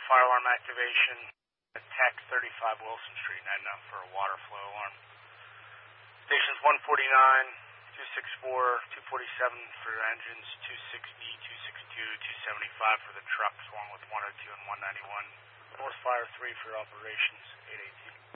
fire alarm activation at Tech 35 Wilson Street, heading up for a water flow alarm. Stations 149, 264, 247 for engines, 260, 262, 275 for the trucks, along with 102 and 191. North Fire 3 for operations, 818.